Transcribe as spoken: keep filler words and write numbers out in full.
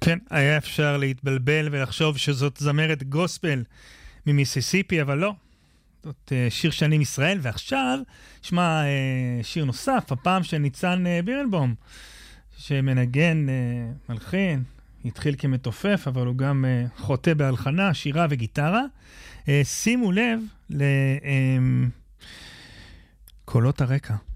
כן, היה אפשר להתבלבל ולחשוב שזאת זמרת גוספל ממיסיסיפי, אבל לא. זאת שיר שנים ישראל, ועכשיו שמע שיר נוסף, הפעם של ניצן בירנבום, שמנגן מלחין, התחיל כמתופף, אבל הוא גם חוטא בהלחנה, שירה וגיטרה. שימו לב לקולות הרקע.